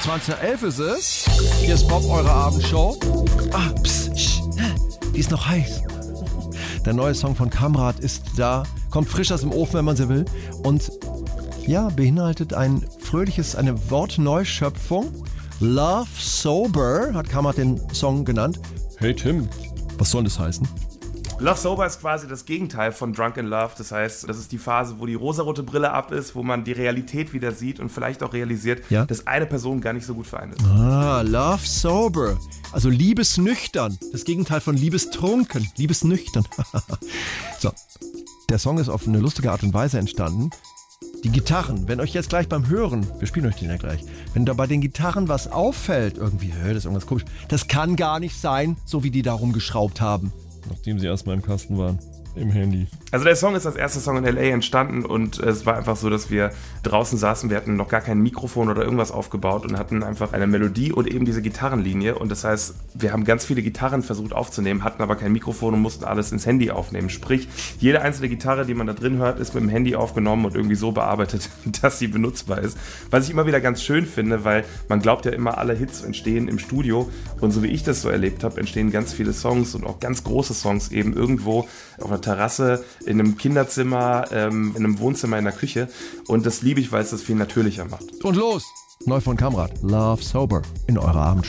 20.11 ist es. Hier ist Bob, eure Abendshow. Ah, psst, die ist noch heiß. Der neue Song von Kamrat ist da, kommt frisch aus dem Ofen, wenn man so will. Und ja, beinhaltet eine Wortneuschöpfung. Love Sober hat Kamrat den Song genannt. Hey Tim, was soll das heißen? Love Sober ist quasi das Gegenteil von Drunk in Love. Das heißt, das ist die Phase, wo die rosarote Brille ab ist, wo man die Realität wieder sieht und vielleicht auch realisiert, dass eine Person gar nicht so gut für einen ist. Ah, Love Sober. Also liebesnüchtern. Das Gegenteil von liebestrunken. Liebesnüchtern. So, der Song ist auf eine lustige Art und Weise entstanden. Die Gitarren, wenn euch jetzt gleich beim Hören, wir spielen euch den ja gleich, wenn da bei den Gitarren was auffällt, irgendwie, das ist irgendwas komisch, das kann gar nicht sein, so wie die da rumgeschraubt haben. Nachdem sie erstmal im Kasten waren, im Handy. Also der Song ist als erster Song in L.A. entstanden und es war einfach so, dass wir draußen saßen, wir hatten noch gar kein Mikrofon oder irgendwas aufgebaut und hatten einfach eine Melodie und eben diese Gitarrenlinie und das heißt, wir haben ganz viele Gitarren versucht aufzunehmen, hatten aber kein Mikrofon und mussten alles ins Handy aufnehmen. Sprich, jede einzelne Gitarre, die man da drin hört, ist mit dem Handy aufgenommen und irgendwie so bearbeitet, dass sie benutzbar ist. Was ich immer wieder ganz schön finde, weil man glaubt ja immer, alle Hits entstehen im Studio und so wie ich das so erlebt habe, entstehen ganz viele Songs und auch ganz große Songs eben irgendwo auf einer Terrasse, in einem Kinderzimmer, in einem Wohnzimmer, in der Küche. Und das liebe ich, weil es das viel natürlicher macht. Und los! Neu von Kamrat. Love Sober in eurer Abendshow.